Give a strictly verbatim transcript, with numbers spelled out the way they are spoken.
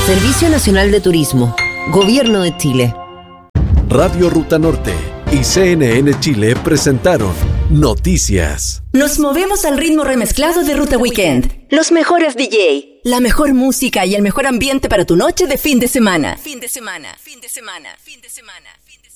Servicio Nacional de Turismo, Gobierno de Chile. Radio Ruta Norte y C N N Chile presentaron Noticias. Nos movemos al ritmo remezclado de Ruta Weekend. Los mejores D J, la mejor música y el mejor ambiente para tu noche de fin de semana. Fin de semana, fin de semana, fin de semana, fin de semana.